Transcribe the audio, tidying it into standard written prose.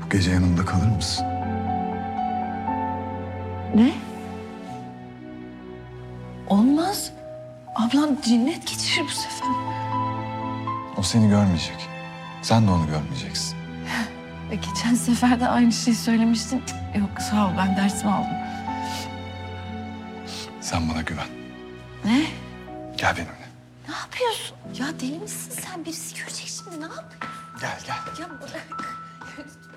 Bu gece yanımda kalır mısın? Ne? Olmaz. Ablan cinnet geçirir bu sefer. O seni görmeyecek. Sen de onu görmeyeceksin. Geçen sefer de aynı şeyi söylemiştin. Cık, yok sağ ol, ben dersimi aldım. Sen bana güven. Ne? Gel benimle. Ne yapıyorsun? Ya deli misin sen? Birisi görecek şimdi. Ne yapıyorsun? Gel gel. Ya bırak.